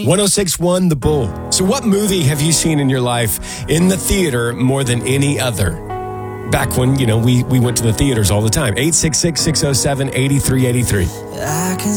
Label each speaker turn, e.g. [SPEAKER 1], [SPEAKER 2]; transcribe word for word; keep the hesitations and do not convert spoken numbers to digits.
[SPEAKER 1] one oh six point one The Bull. So what movie have you seen in your life in the theater more than any other? Back when, you know, we, we went to the theaters all the time. eight six six, six oh seven, eight three eight three.
[SPEAKER 2] I can